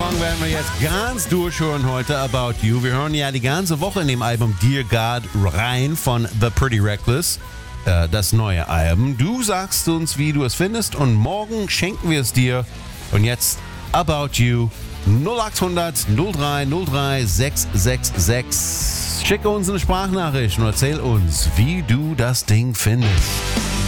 Song werden wir jetzt ganz durchhören heute, About You. Wir hören ja die ganze Woche in dem Album Dear God rein von The Pretty Reckless, das neue Album. Du sagst uns, wie du es findest und morgen schenken wir es dir. Und jetzt About You 0800 03 03 666. Schicke uns eine Sprachnachricht und erzähl uns, wie du das Ding findest.